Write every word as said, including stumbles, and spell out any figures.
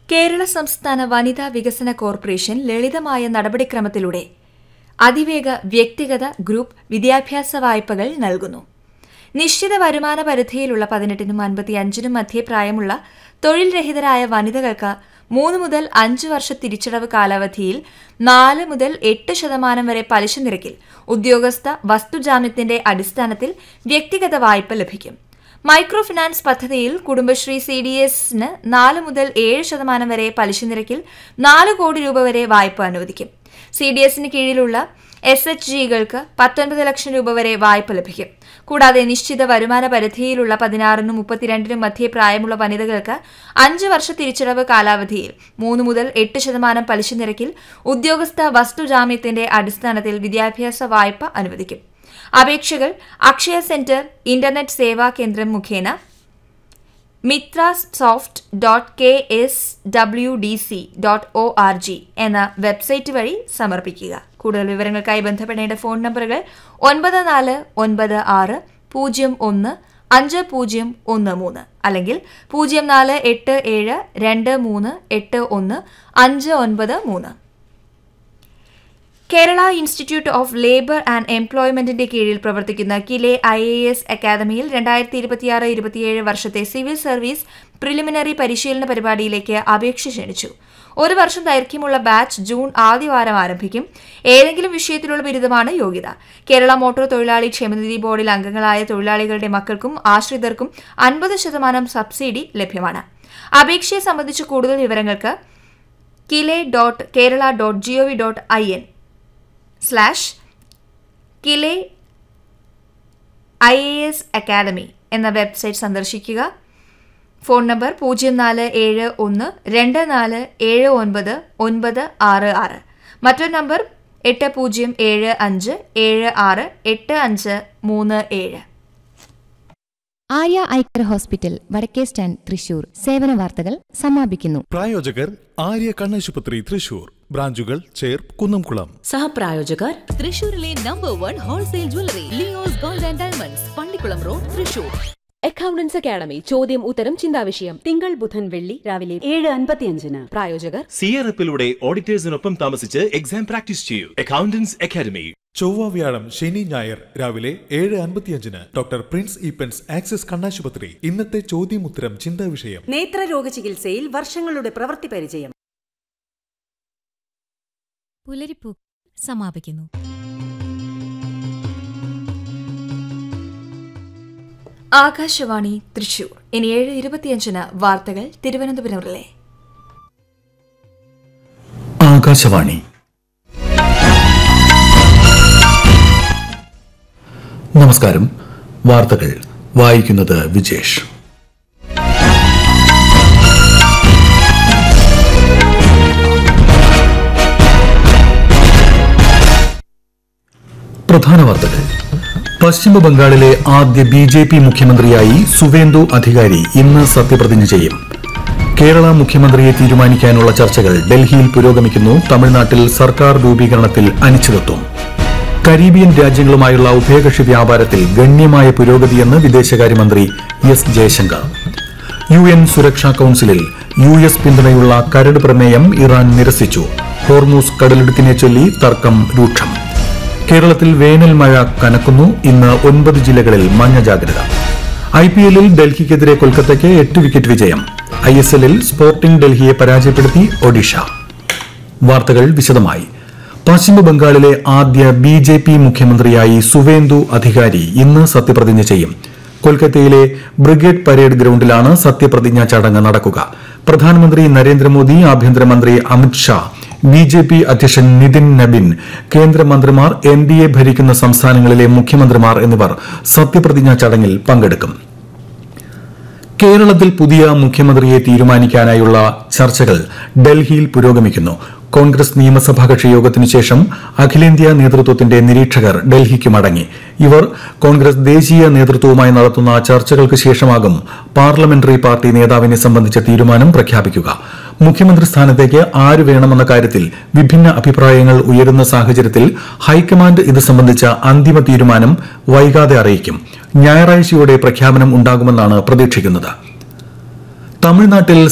കേരള സംസ്ഥാന വനിതാ വികസന കോർപ്പറേഷൻ ലളിതമായ നടപടിക്രമത്തിലൂടെ അതിവേഗ വ്യക്തിഗത ഗ്രൂപ്പ് വിദ്യാഭ്യാസ വായ്പകൾ നൽകുന്നു. നിശ്ചിത വരുമാന പരിധിയിലുള്ള പതിനെട്ടിനും അൻപത്തിയഞ്ചിനും മധ്യേ പ്രായമുള്ള തൊഴിൽ രഹിതരായ വനിതകൾക്ക് മൂന്ന് മുതൽ അഞ്ച് വർഷ തിരിച്ചടവ് കാലാവധിയിൽ നാല് മുതൽ എട്ട് ശതമാനം വരെ പലിശ നിരക്കിൽ ഉദ്യോഗസ്ഥ വസ്തുജാമ്യത്തിന്റെ അടിസ്ഥാനത്തിൽ വ്യക്തിഗത വായ്പ ലഭിക്കും. മൈക്രോ ഫിനാൻസ് പദ്ധതിയിൽ കുടുംബശ്രീ സി ഡി എസിന് നാല് മുതൽ ഏഴ് ശതമാനം വരെ പലിശ നിരക്കിൽ നാല് കോടി രൂപ വരെ വായ്പ അനുവദിക്കും. സി ഡി എസിന് കീഴിലുള്ള എസ് എച്ച് ജികൾക്ക് പത്തൊൻപത് ലക്ഷം രൂപ വരെ വായ്പ ലഭിക്കും. കൂടാതെ നിശ്ചിത വരുമാന പരിധിയിലുള്ള പതിനാറിനും മുപ്പത്തിരണ്ടിനും മധ്യേ പ്രായമുള്ള വനിതകൾക്ക് അഞ്ച് വർഷ തിരിച്ചടവ് കാലാവധിയിൽ മൂന്ന് മുതൽ എട്ട് ശതമാനം പലിശ നിരക്കിൽ ഉദ്യോഗസ്ഥ വസ്തുജാമ്യത്തിന്റെ അടിസ്ഥാനത്തിൽ വിദ്യാഭ്യാസ വായ്പ അനുവദിക്കും. അപേക്ഷകൾ അക്ഷയ സെന്റർ, ഇന്റർനെറ്റ് സേവാ കേന്ദ്രം മുഖേന Mitra soft dot K S W D C dot O R G എന്ന വെബ്സൈറ്റ് വഴി സമർപ്പിക്കുക. കൂടുതൽ വിവരങ്ങൾക്കായി ബന്ധപ്പെടേണ്ട ഫോൺ നമ്പറുകൾ ഒൻപത് നാല് ഒൻപത് ആറ് പൂജ്യം ഒന്ന് അഞ്ച് പൂജ്യം ഒന്ന് മൂന്ന് അല്ലെങ്കിൽ പൂജ്യം നാല് എട്ട് ഏഴ് രണ്ട് മൂന്ന് എട്ട് ഒന്ന് അഞ്ച് ഒൻപത് മൂന്ന്. Kerala institute of labour and എംപ്ലോയ്മെന്റിന്റെ കീഴിൽ പ്രവർത്തിക്കുന്ന കിലെ ഐ എ എസ് അക്കാദമിയിൽ രണ്ടായിരത്തി ഇരുപത്തിയാറ് ഇരുപത്തിയേഴ് വർഷത്തെ സിവിൽ സർവീസ് പ്രിലിമിനറി പരിശീലന പരിപാടിയിലേക്ക് അപേക്ഷ ക്ഷണിച്ചു. ഒരു വർഷം ദൈർഘ്യമുള്ള ബാച്ച് ജൂൺ ആദ്യവാരം ആരംഭിക്കും. ഏതെങ്കിലും വിഷയത്തിലുള്ള ബിരുദമാണ് യോഗ്യത. കേരള മോട്ടോർ തൊഴിലാളി ക്ഷേമനിധി ബോർഡിൽ അംഗങ്ങളായ തൊഴിലാളികളുടെ മക്കൾക്കും ആശ്രിതർക്കും അൻപത് ശതമാനം സബ്സിഡി ലഭ്യമാണ്. അപേക്ഷയെ സംബന്ധിച്ച് കൂടുതൽ വിവരങ്ങൾക്ക് കിലെ dot Kerala dot G O V dot I N slash കിലെ I A S academy എന്ന വെബ്സൈറ്റ് സന്ദർശിക്കുക. ഫോൺ നമ്പർ പൂജ്യം നാല് ഏഴ് ഒന്ന് രണ്ട് നാല് ഏഴ് ഒൻപത് ഒൻപത് ആറ് ആറ്. മറ്റൊരു നമ്പർ എട്ട് പൂജ്യം ഏഴ് അഞ്ച് ഏഴ് ആറ് എട്ട് അഞ്ച് മൂന്ന് ഏഴ്. ആര്യ ഐക്കർ ഹോസ്പിറ്റൽ, വടക്കേ സ്റ്റാൻഡ്, തൃശൂർ. സേവന വാർത്തകൾ സമാപിക്കുന്നു. പ്രായോജകർ ആര്യ കണ്ണാശുപത്രി, തൃശൂർ. ബ്രാഞ്ചുകൾ ചേർപ്പ്, കുന്നംകുളം. സഹപ്രായോജകർ തൃശൂരിലെ number one wholesale jewellery Leo's gold and diamonds, Pallikkulam road, Thrissur. Accountants academy ചോദ്യം ഉത്തരം ചിന്താവിഷയം തിങ്കൾ ബുധൻ വെള്ളി രാവിലെ ഏഴ് അൻപത്തിയഞ്ചിന്. പ്രായോജകർ സിയറപ്പിലൂടെ ഓഡിറ്റേഴ്സിനൊപ്പം താമസിച്ച് എക്സാം പ്രാക്ടീസ് ചെയ്യൂ. Accountants academy. ചൊവ്വ, വ്യാഴം, ശനി, ഞായർ രാവിലെ ഏഴ് അൻപത്തിയഞ്ചിന് ഡോക്ടർ പ്രിൻസ് ഈപ്പൻസ് ആക്സിസ് കണ്ണാശുപത്രി. ഇന്നത്തെ ചോദ്യം ഉത്തരം ചിന്താവിഷയം. നേത്രരോഗ ചികിത്സയിൽ വർഷങ്ങളുടെ പ്രവൃത്തി പരിചയം. പുലരിപ്പൂ സമാപിക്കുന്നു. ആകാശവാണി തൃശൂർ. ഇനി ഏഴ് ഇരുപത്തിയഞ്ചിന് വാർത്തകൾ തിരുവനന്തപുരം റിലേ. ആകാശവാണി. നമസ്കാരം. വാർത്തകൾ വായിക്കുന്നത് വിജേഷ്. പ്രധാന വാർത്തകൾ. പശ്ചിമ ബംഗാളിലെ ആദ്യ ബി ജെ പി മുഖ്യമന്ത്രിയായി സുവേന്ദു അധികാരി ഇന്ന് സത്യപ്രതിജ്ഞ ചെയ്യും. കേരള മുഖ്യമന്ത്രിയെ തീരുമാനിക്കാനുള്ള ചർച്ചകൾ ഡൽഹിയിൽ പുരോഗമിക്കുന്നു. തമിഴ്നാട്ടിൽ സർക്കാർ രൂപീകരണത്തിൽ അനിശ്ചിതത്വം. കരീബിയൻ രാജ്യങ്ങളുമായുള്ള ഉഭയകക്ഷി വ്യാപാരത്തിൽ ഗണ്യമായ പുരോഗതിയെന്ന് വിദേശകാര്യമന്ത്രി എസ് ജയശങ്കർ. യു എൻ സുരക്ഷാ കൌൺസിലിൽ യു എസ് പിന്തുണയുള്ള കരട് പ്രമേയം ഇറാൻ നിരസിച്ചു. ഹോർമൂസ് കടലിടുക്കിനെ ചൊല്ലി തർക്കം രൂക്ഷം. കേരളത്തിൽ വേനൽ മഴ കനക്കുന്നു. ഇന്ന് ഒൻപത് ജില്ലകളിൽ മഞ്ഞ ജാഗ്രത. ഐ പി എല്ലിൽ ഡൽഹിക്കെതിരെ കൊൽക്കത്തയ്ക്ക് എട്ട് വിക്കറ്റ് വിജയം. ഐ എസ് എല്ലിൽ സ്പോർട്ടിംഗ് ഡൽഹിയെ പരാജയപ്പെടുത്തി ഒഡീഷ. വാർത്തകൾ വിശദമായി. പശ്ചിമ ബംഗാളിലെ ആദ്യ ബി ജെ പി മുഖ്യമന്ത്രിയായി സുവേന്ദു അധികാരി ഇന്ന് സത്യപ്രതിജ്ഞ ചെയ്യും. കൊൽക്കത്തയിലെ ബ്രിഗേഡ് പരേഡ് ഗ്രൌണ്ടിലാണ് സത്യപ്രതിജ്ഞാ ചടങ്ങ് നടക്കുക. പ്രധാനമന്ത്രി നരേന്ദ്രമോദി, ആഭ്യന്തരമന്ത്രി അമിത്ഷാ, ബി ജെ പി അധ്യക്ഷൻ നിതിൻ നബിൻ, കേന്ദ്രമന്ത്രിമാർ, എൻ ഡി എ ഭരിക്കുന്ന സംസ്ഥാനങ്ങളിലെ മുഖ്യമന്ത്രിമാർ എന്നിവർ സത്യപ്രതിജ്ഞാ ചടങ്ങിൽ പങ്കെടുക്കും. കേരളത്തിൽ പുതിയ മുഖ്യമന്ത്രിയെ തീരുമാനിക്കാനായുള്ള ചർച്ചകൾ ഡൽഹിയിൽ പുരോഗമിക്കുന്നു. കോൺഗ്രസ് നിയമസഭാ കക്ഷി യോഗത്തിനു ശേഷം അഖിലേന്ത്യാ നേതൃത്വത്തിന്റെ നിരീക്ഷകർ ഡൽഹിക്ക് മടങ്ങി. ഇവർ കോൺഗ്രസ് ദേശീയ നേതൃത്വവുമായി നടത്തുന്ന ചർച്ചകൾക്ക് ശേഷമാകും പാർലമെന്ററി പാർട്ടി നേതാവിനെ സംബന്ധിച്ച തീരുമാനം പ്രഖ്യാപിക്കുക. മുഖ്യമന്ത്രി സ്ഥാനത്തേക്ക് ആര് വേണമെന്ന കാര്യത്തിൽ വിഭിന്ന അഭിപ്രായങ്ങൾ ഉയരുന്ന സാഹചര്യത്തിൽ ഹൈക്കമാൻഡ് ഇത് സംബന്ധിച്ച അന്തിമ തീരുമാനം വൈകാതെ അറിയിക്കും. ഞായറാഴ്ചയോടെ പ്രഖ്യാപനം ഉണ്ടാകുമെന്നാണ് പ്രതീക്ഷിക്കുന്നത്. തമിഴ്നാട്ടിൽ